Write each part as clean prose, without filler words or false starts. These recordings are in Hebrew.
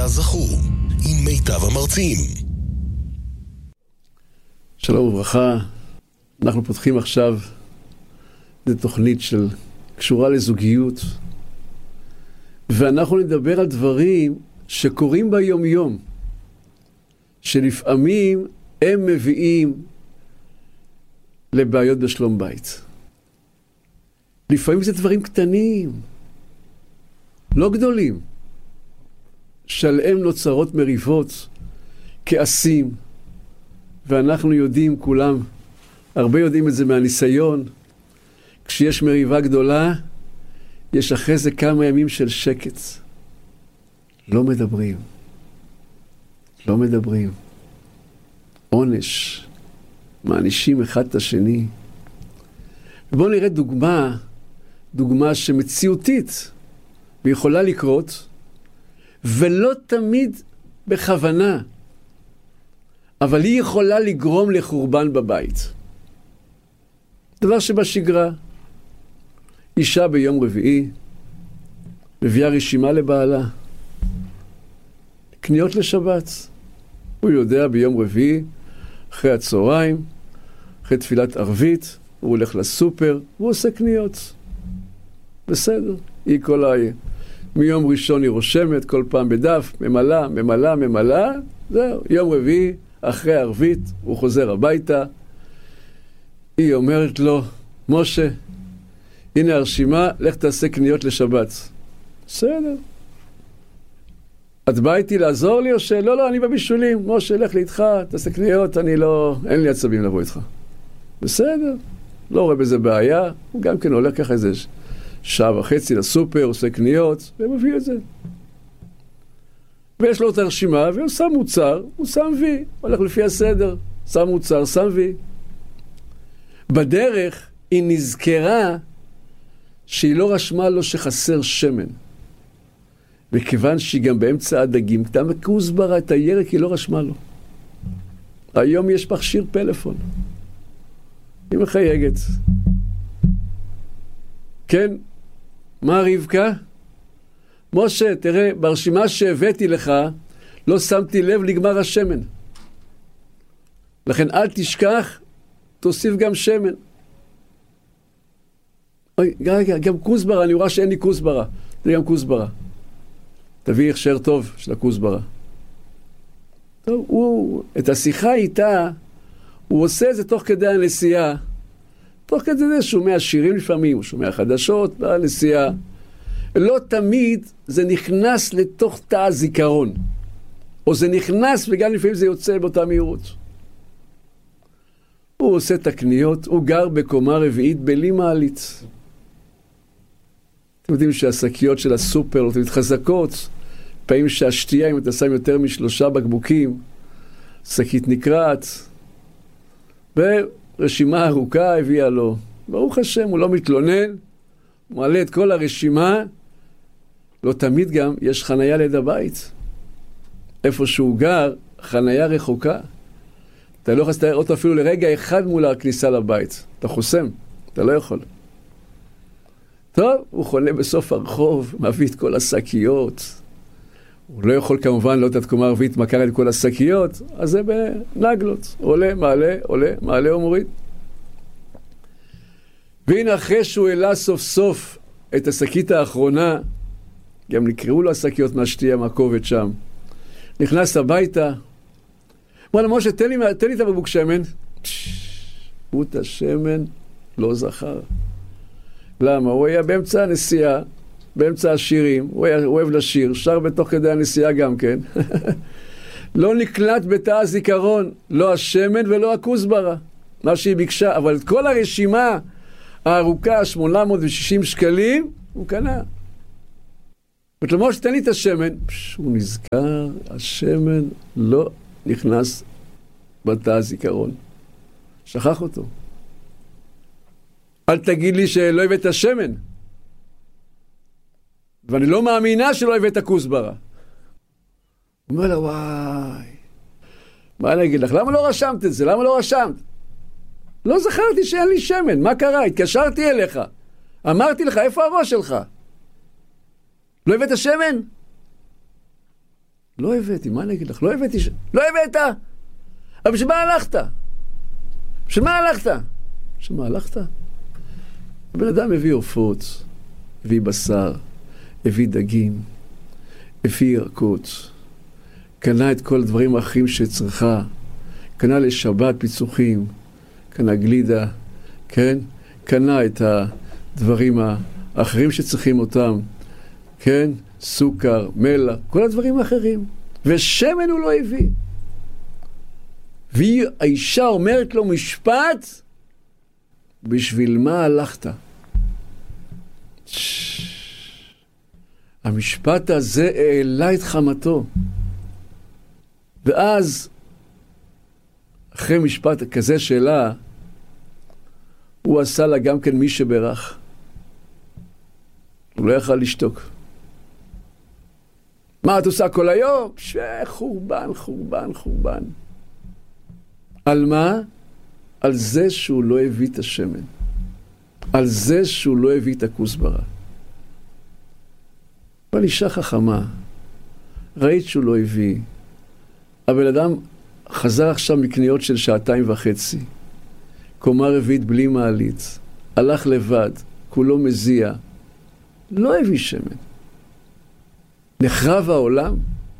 והזכור, עם מיטב המרצים. שלום וברכה, אנחנו פותחים עכשיו לתוכנית קשורה לזוגיות, ואנחנו נדבר על דברים שקורים ביום יום, שלפעמים הם מביאים לבעיות בשלום בית. לפעמים זה דברים קטנים, לא גדולים, שעליהם נוצרות מריבות, כעסים, ואנחנו יודעים כולם, הרבה יודעים את זה מהניסיון, כשיש מריבה גדולה, יש אחרי זה כמה ימים של שקט. לא מדברים. עונש. מענישים אחד את השני. ובואו נראה דוגמה שמציאותית, ויכולה לקרות, ולא תמיד בכוונה, אבל היא יכולה לגרום לחורבן בבית. דבר שבשגרה, אישה ביום רביעי, מביאה רשימה לבעלה, קניות לשבת. הוא יודע ביום רביעי, אחרי הצהריים, אחרי תפילת ערבית, הוא הולך לסופר, הוא עושה קניות. בסדר, היא מיום ראשון היא רושמת, כל פעם בדף, ממלא, זהו, יום רביעי, אחרי ערבית, הוא חוזר הביתה, היא אומרת לו, משה, הנה הרשימה, לך תעשה קניות לשבת. בסדר. את באה איתי לעזור לי או לא, אני בבישולים. משה, לך לי איתך, תעשה קניות, אין לי עצבים לבוא איתך. בסדר. לא רואה בזה בעיה. הוא גם כן הולך ככה איזה שעה וחצי לסופר, עושה קניות, ומביא את זה. ויש לו את הרשימה, והוא שם מוצר, הוא שם וי. הולך לפי הסדר. שם מוצר, שם וי. בדרך היא נזכרה שהיא לא רשמה לו שחסר שמן. וכיוון שהיא גם באמצע הדגים, כתב כוסברה את הירק, היא לא רשמה לו. היום יש מכשיר פלאפון. היא מחייגת. כן, מה רבקה? משה, תראה, ברשימה שהבאתי לך, לא שמתי לב לגמר השמן. לכן אל תשכח, תוסיף גם שמן. אוי, גם כוסברה, אני רואה שאין לי כוסברה. תראה גם כוסברה. תביא הכשר טוב של הכוסברה. טוב, את השיחה איתה, הוא עושה את זה תוך כדי הנסיעה. תוך כדי זה שומע שירים לפעמים, הוא שומע חדשות בנסיעה. לא תמיד זה נכנס לתוך תא הזיכרון. או זה נכנס וגם לפעמים זה יוצא באותה מהירות. הוא עושה את הקניות, הוא גר בקומה רביעית בלי מעלית. אתם יודעים שהשקיות של הסופר לא תמיד חזקות, פעמים שהשתייה, אם אתה שם יותר מ3 בקבוקים, שקית נקרעת, ורשימה ארוכה הביאה לו. ברוך השם, הוא לא מתלונן, הוא מעלה את כל הרשימה, לא תמיד גם יש חנייה ליד הבית. איפה שהוא גר, חנייה רחוקה. אתה לא יכול להסתכל אותו אפילו לרגע אחד מול הכניסה לבית. אתה חוסם, אתה לא יכול. טוב, הוא חולה בסוף הרחוב, מביא את כל השקיות. הוא לא יכול כמובן לא את קומה רביעית מה קרה את כל השקיות, אז זה בנגלות. עולה, מעלה ומוריד. והנה אחרי שהוא העלה סוף סוף את השקית האחרונה, גם נקראו לו השקיות מהשתייה מהכובד שם, נכנס הביתה, אמר לו, משה, תן לי את הבקבוק שמן. הוא את השמן לא זכר. למה? הוא היה באמצע הנסיעה, באמצע השירים, הוא היה אוהב לשיר, שר בתוך כדי הנסיעה גם כן. לא נקלט בתא הזיכרון, לא השמן ולא הכוסברה, מה שהיא ביקשה, אבל את כל הרשימה הארוכה, 860 שקלים, הוא קנה. וכלומר, שתן לי את השמן, הוא נזכר, השמן לא נכנס בתא הזיכרון. שכח אותו. אל תגיד לי שלא הבאת שמן. ואני לא מאמינה שלא הבאת כוסברה. הוא אומר לה, וואי, מה אני אגיד לך? למה לא רשמת את זה? למה לא רשמת? לא זכרתי שאין לי שמן. מה קרה? התקשרתי אליך. אמרתי לך, איפה הראש שלך? לא הבאת שמן? לא הבאתי, מה אני אגיד לך? לא הבאתי, לא הבאת! אבל בשביל מה הלכת? בשביל מה הלכת? בשביל מה הלכת? הבן אדם הביא עופות, הביא בשר, הביא דגים, הביא ירקות, קנה את כל הדברים האחרים שצריכה, קנה לשבת פיצוחים, קנה גלידה, כן? קנה את הדברים האחרים שצריכים אותם, כן? סוכר, מלח, כל הדברים האחרים. ושמן הוא לא הביא. והאישה אומרת לו משפט, בשביל מה הלכת? המשפט הזה העלה את חמתו. ואז, אחרי משפט כזה שלה, הוא עשה לה גם כן מי שברך. הוא לא יכל לשתוק. מה את עושה כל היום? חורבן, חורבן, חורבן. על מה? על זה שהוא לא הביא את השמן. על זה שהוא לא הביא את הכוסברה. אבל אישה חכמה, ראית שהוא לא הביא. הבן אדם חזר עכשיו מקניות של 2.5 שעות. קומה רביעית בלי מעלית. הלך לבד, כולו מזיע. לא הביא שמן. נחרב העולם?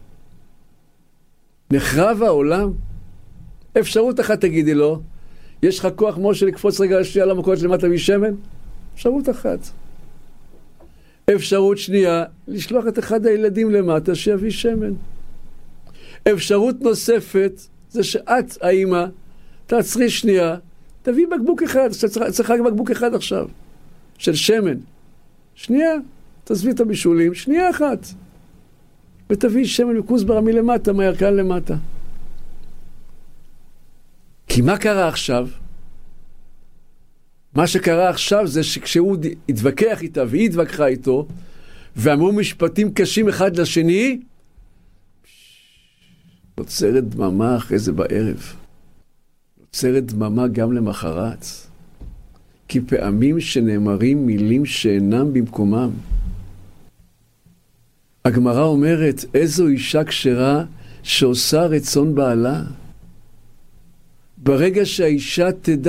נחרב העולם? אפשרות אחת תגידי לו, יש לך כוח משה לקפוץ רגע לשנייה למקורת למטה משמן? אפשרות אחת. אפשרות שנייה, לשלוח את אחד הילדים למטה שיביא שמן. אפשרות נוספת, זה שאת, האמא, תעצרי שנייה, תביא בקבוק אחד, צריכה בקבוק אחד עכשיו, של שמן. שנייה, תעזבי את הבישולים, שנייה אחת. ותביא שמן וכוסברה מלמטה, מהירקן למטה. כי מה קרה עכשיו? מה שקרה עכשיו זה שכשהוא התווכח איתה והיא התווכחה איתו, ואמרו משפטים קשים אחד לשני, נוצרת דממה אחרי זה בערב. נוצרת דממה גם למחרת. כי פעמים שנאמרים מילים שאינם במקומם. הגמרא אומרת, איזו אישה כשרה שעושה רצון בעלה. ברגע שהאישה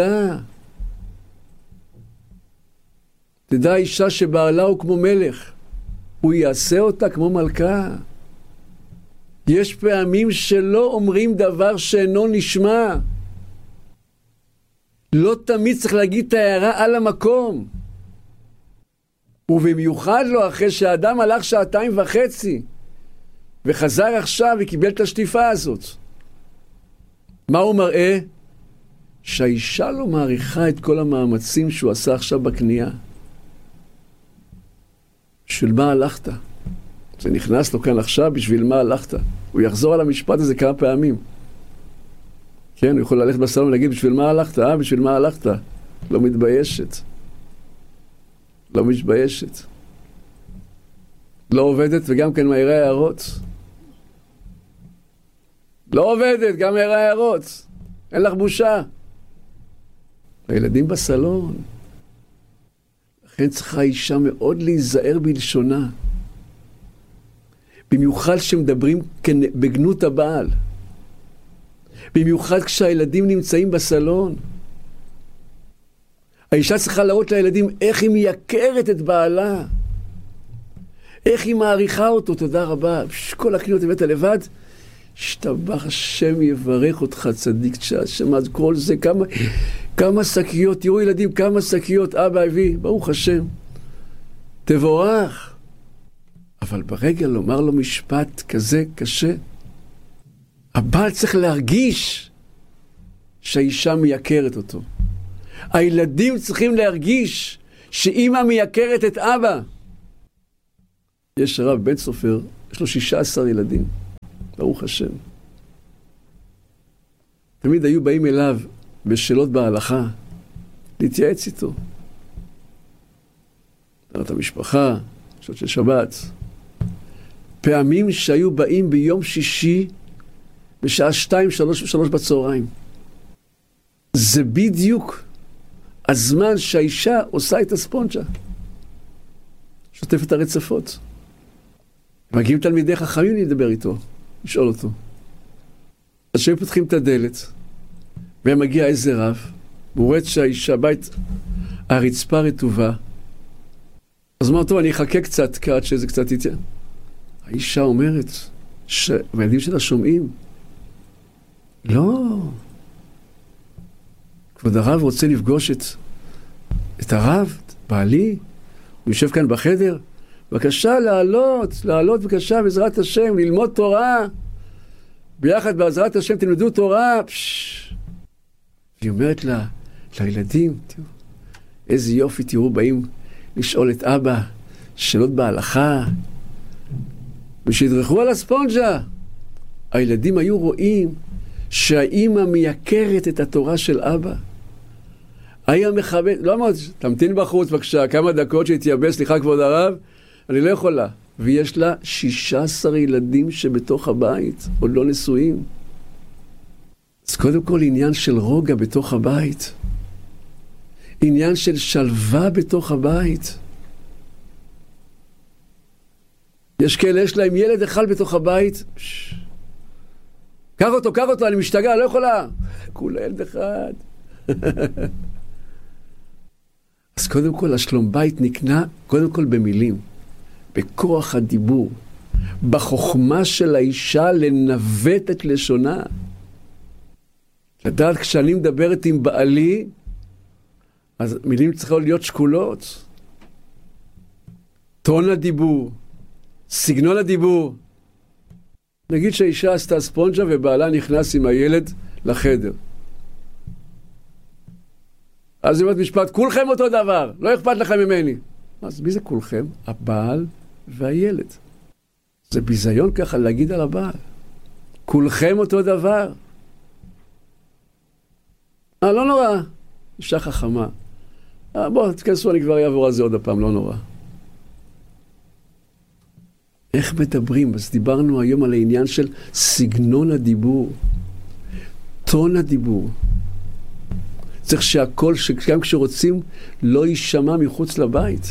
תדע אישה שבעלה הוא כמו מלך, הוא יעשה אותה כמו מלכה. יש פעמים שלא אומרים דבר שאינו נשמע. לא תמיד צריך להגיד את ההערה על המקום. ובמיוחד לא אחרי שהאדם הלך 2.5 וחזר עכשיו וקיבל את השטיפה הזאת. מה הוא מראה? שהאישה לא מעריכה את כל המאמצים שהוא עשה עכשיו בקנייה. בשביל מה הלכת? זה נכנס לו כאן עכשיו, בשביל מה הלכת? הוא יחזור על המשפט הזה כמה פעמים. כן, הוא יכול ללכת בסלון ולהגיד, בשביל מה הלכת? בשביל מה הלכת? לא מתביישת. לא מתביישת. לא עובדת וגם כן מהירה הערות. לא עובדת, גם מהירה הערות. אין לך בושה. הילדים בסלון. לכן צריכה אישה מאוד להיזהר בלשונה. במיוחד שמדברים בגנות הבעל. במיוחד כשהילדים נמצאים בסלון. האישה צריכה להראות לילדים איך היא מייקרת את בעלה. איך היא מעריכה אותו, תודה רבה. כל הקניות הבאת לבד, שתבח השם יברך אותך צדיק שהשם, אז כל זה, כמה שקיות, תראו ילדים, כמה שקיות אבא הביא, ברוך השם. תבורך. אבל ברגע לומר לו משפט כזה קשה, הבעל צריך להרגיש שהאישה מייקרת אותו. הילדים צריכים להרגיש שאמא מייקרת את אבא. יש הרב בן סופר, יש לו 16 ילדים, ברוך השם. תמיד היו באים אליו בשאלות בהלכה, להתייעץ איתו. את המשפחה, שעות של שבת. פעמים שהיו באים ביום שישי, בשעה 2-3 בצהריים. זה בדיוק הזמן שהאישה עושה את הספונג'ה. שוטפת הרצפות. מגיעים תלמידי חכמים לדבר איתו. לשאול אותו. אז כשהם פותחים את הדלת, ומגיע איזה רב, והוא רואה שהאישה, בית, הרצפה רטובה, אז הוא אומר, טוב, אני אחכה קצת, עד שזה קצת יתהיה. האישה אומרת, והילדים שלה שומעים, לא, כבוד הרב רוצה לפגוש את הרב, בעלי, הוא יושב כאן בחדר, בבקשה לעלות בבקשה בעזרת השם, ללמוד תורה, ביחד בעזרת השם תלמדו תורה. והיא אומרת לילדים, תראו, איזה יופי, תראו, באים לשאול את אבא שאלות בהלכה, ושהדרכו על הספונג'ה. הילדים היו רואים שהאימא מייקרת את התורה של אבא. האימא מכבד, לא אמרת, תמתין בחוץ בבקשה, כמה דקות שהתייבש, סליחה כבוד הרב, אני לא יכולה. ויש לה 16 ילדים שבתוך הבית, עוד לא נשואים. אז קודם כל עניין של רוגע בתוך הבית. עניין של שלווה בתוך הבית. יש כאלה, יש להם ילד אחד בתוך הבית. קח אותו, אני משתגע, לא יכולה. כולה ילד אחד. אז קודם כל, השלום בית נקנה, קודם כל במילים. בכוח הדיבור. בחוכמה של האישה לנווט את לשונה. לדעת, כשאני מדברת עם בעלי, אז מילים צריכות להיות שקולות. טון הדיבור, סגנון הדיבור. נגיד שהאישה עשתה ספונג'ה ובעלה נכנס עם הילד לחדר. אז היא אומרת משפט, כולכם אותו דבר, לא אכפת לכם ממני. אז מי זה כולכם? הבעל והילד. זה ביזיון ככה להגיד על הבעל. כולכם אותו דבר. לא נורא. אישה חכמה. בואו, תכנסו, אני כבר אעבור על זה עוד הפעם, לא נורא. איך מדברים? אז דיברנו היום על העניין של סגנון הדיבור. טון הדיבור. צריך שהכל, גם כשרוצים, לא יישמע מחוץ לבית.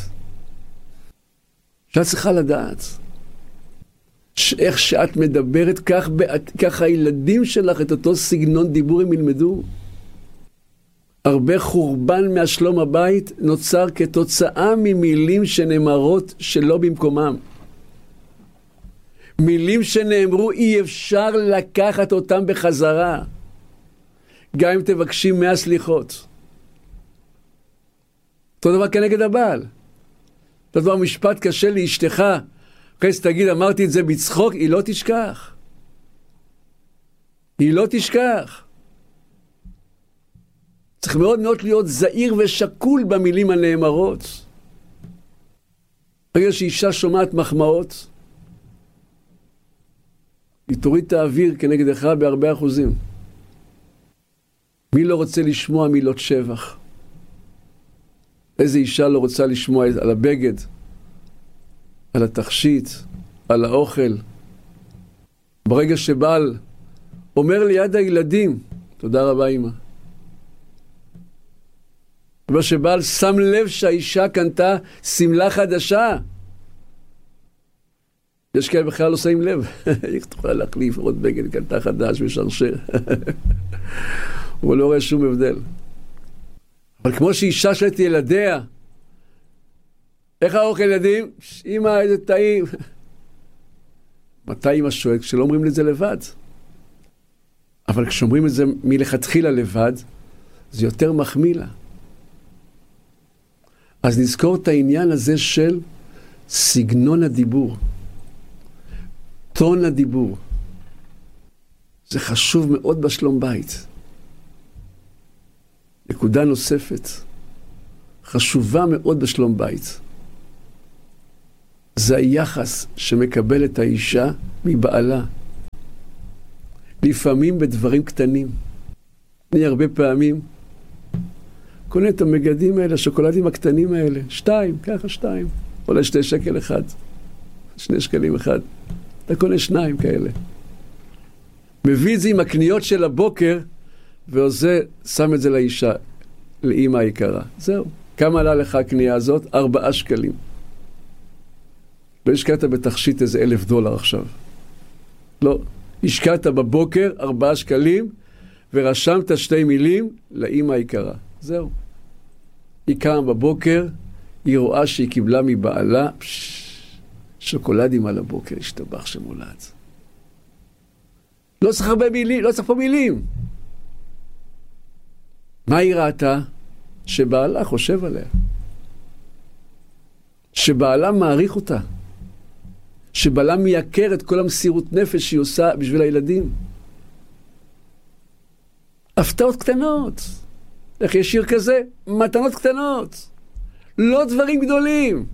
שאת צריכה לדעת. איך שאת מדברת, כך הילדים שלך את אותו סגנון דיבור הם ילמדו. הרבה חורבן מהשלום הבית נוצר כתוצאה ממילים שנאמרות שלא במקומם. מילים שנאמרו אי אפשר לקחת אותם בחזרה. גם אם תבקשים 100 סליחות. אותו דבר כנגד הבעל. אותו דבר משפט קשה לאשתך. אחרי שתגיד אמרתי את זה בצחוק, היא לא תשכח. היא לא תשכח. צריך מאוד מאוד להיות זהיר ושקול במילים הנאמרות. ברגע שאישה שומעת מחמאות, היא תוריד את האוויר כנגד אחד בהרבה אחוזים. מי לא רוצה לשמוע מילות שבח? איזה אישה לא רוצה לשמוע על הבגד, על התכשיט, על האוכל? ברגע שבעל אומר ליד הילדים, תודה רבה אמא. ברגע שבעל שם לב שהאישה קנתה סמלה חדשה, יש כאלה בכלל לא שמים לב. איך תוכל להחליף עוד בגד, קנתה חדש ושרשר. הוא לא רואה שום הבדל. אבל כמו שאישה שואלת ילדיה, איך האוכל ילדים? אמא, איזה טעים. מתי אמא שואלת? כשלא אומרים את זה לבד. אבל כשאומרים את זה מלכתחילה לבד, זה יותר מחמיא לה. אז נזכור את העניין הזה של סגנון הדיבור. טון הדיבור. זה חשוב מאוד בשלום בית. נקודה נוספת, חשובה מאוד בשלום בית. זה היחס שמקבלת האישה מבעלה. לפעמים בדברים קטנים. אני הרבה פעמים קונה את המגדים האלה, השוקולדים הקטנים האלה. 2, ככה 2. עולה 2 שקל אחד. 2 שקלים אחד. אתה קונה 2 כאלה. מביא את זה עם הקניות של הבוקר, ועושה, שם את זה לאישה, לאמא היקרה. זהו. כמה עלה לך הקנייה הזאת? 4 שקלים. לא השקעת בתכשיט איזה $1,000 עכשיו. לא. השקעת בבוקר 4 שקלים, ורשמת 2 מילים לאמא היקרה. זהו. היא קמה בבוקר, היא רואה שהיא קיבלה מבעלה, שוקולדים על הבוקר, השתבח שמולד. לא צריך הרבה מילים, לא צריך פה מילים. מה היא ראתה? שבעלה חושב עליה. שבעלה מעריך אותה. שבעלה מייקר את כל המסירות נפש שהיא עושה בשביל הילדים. הפתעות קטנות. איך יש שיר כזה? מתנות קטנות. לא דברים גדולים.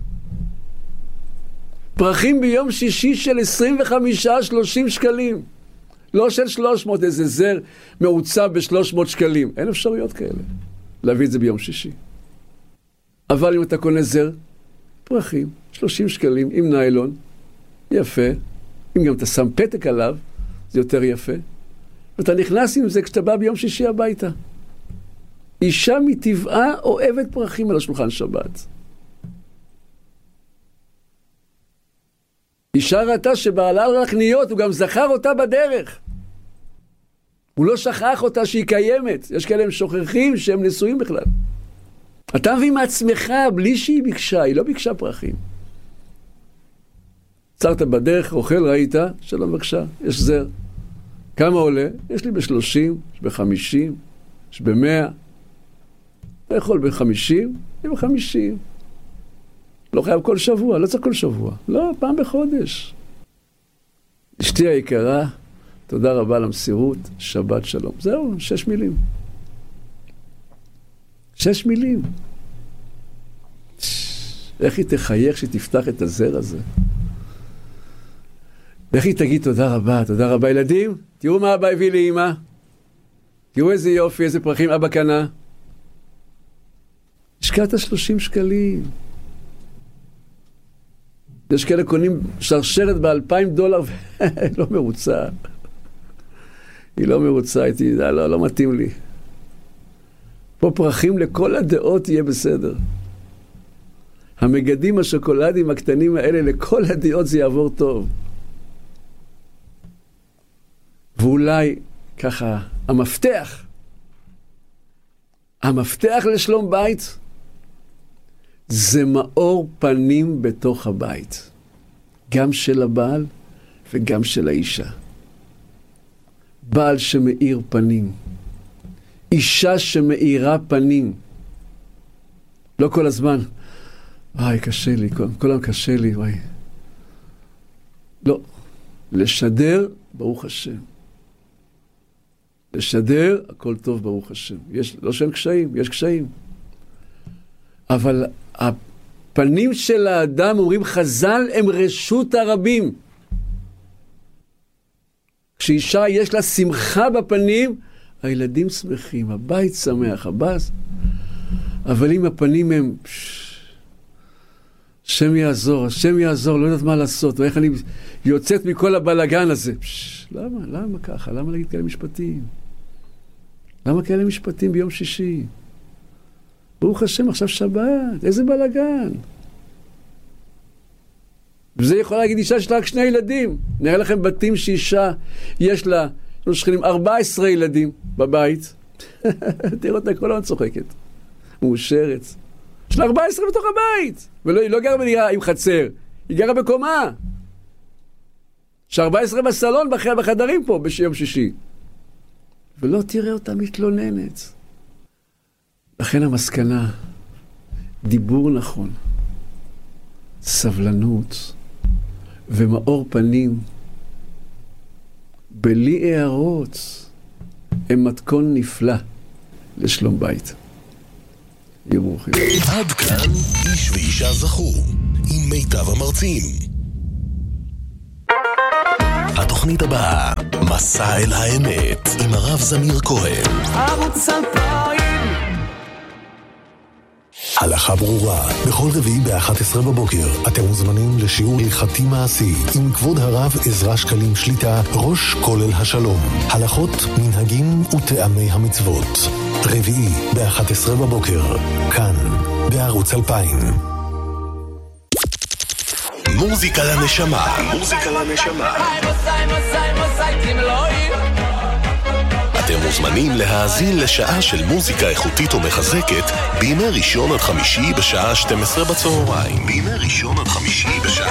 פרחים ביום שישי של 25-30 שקלים. לא של 300, איזה זר מעוצב ב-300 שקלים. אין אפשרויות כאלה. להביא את זה ביום שישי. אבל אם אתה קונה זר, פרחים, 30 שקלים עם ניילון, יפה. אם גם אתה שם פתק עליו, זה יותר יפה. ואתה נכנס עם זה כשאתה בא ביום שישי הביתה. אישה מטבעה אוהבת פרחים על השולחן שבת. אישה ראתה שבעלה הלכה לקניות, הוא גם זכר אותה בדרך. הוא לא שכח אותה שהיא קיימת. יש כאלה הם שוכחים שהם נשואים בכלל. אתה מביא מעצמך בלי שהיא ביקשה, היא לא ביקשה פרחים. צרת בדרך, אוכל, ראית, שלום בבקשה, יש זר. כמה עולה? יש לי ב-30, יש ב-50, יש ב-100. אתה יכול ב-50, אני ב-50. לא חייב כל שבוע, לא צריך כל שבוע. לא, פעם בחודש. אשתי היקרה, תודה רבה על המסירות, שבת שלום. זהו, 6 מילים. 6 מילים. איך היא תחייך שתפתח את הזר הזה? איך היא תגיד תודה רבה, תודה רבה ילדים? תראו מה אבא הביא לאמא. תראו איזה יופי, איזה פרחים אבא קנה. השקעת 30 שקלים. יש כאלה קונים שרשרת ב$2,000 ולא מרוצה. היא לא מרוצה, הייתי, לא מתאים לי. פה פרחים לכל הדעות יהיה בסדר. המגדים השוקולדים הקטנים האלה, לכל הדעות זה יעבור טוב. ואולי ככה, המפתח לשלום בית, זה מאור פנים בתוך הבית. גם של הבעל וגם של האישה. בעל שמאיר פנים. אישה שמאירה פנים. לא כל הזמן. קשה לי, כל היום קשה לי, לא. לשדר, ברוך השם. לשדר, הכל טוב, ברוך השם. לא שאין קשיים, יש קשיים. אבל הפנים של האדם, אומרים חז"ל, הם רשות הרבים. כשאישה יש לה שמחה בפנים, הילדים שמחים, הבית שמח, אבל אם הפנים הם, השם יעזור, לא יודעת מה לעשות, ואיך אני יוצאת מכל הבלגן הזה. למה ככה? למה להגיד כאלה משפטים? למה כאלה משפטים ביום שישי? ברוך השם, עכשיו שבת, איזה בלגן. וזה יכול להגיד אישה שיש לה רק 2 ילדים. נראה לכם בתים שאישה יש לה, שכנים 14 ילדים בבית. תראו אותה, כל הזמן צוחקת. מאושרת. יש לה 14 בתוך הבית. והיא לא גרה בדירה עם חצר, היא גרה בקומה. יש 14 בסלון בחדרים פה ביום שישי. ולא תראה אותה מתלוננת. לכן המסקנה, דיבור נכון, סבלנות ומאור פנים, בלי הערות, הם מתכון נפלא לשלום בית. יהיו ברוכים. עד כאן איש ואישה זכו עם מיטב המרצים. התוכנית הבאה, מסע אל האמת עם הרב זמיר כהן. ערוץ 2000. הלכה ברורה, בכל רביעי ב-11 בבוקר אתם מוזמנים לשיעור הלכתי מעשי עם כבוד הרב עזרא שקלים שליטה, ראש כולל השלום, הלכות, מנהגים וטעמי המצוות. רביעי ב-11 בבוקר, כאן בערוץ 2000. מוזיקה לנשמה. מוזיקה לנשמה. אתם מוזמנים להאזין לשעה של מוזיקה איכותית ומחזקת בימי ראשון עד חמישי בשעה 12 בצהריים. בימי ראשון עד חמישי בשעה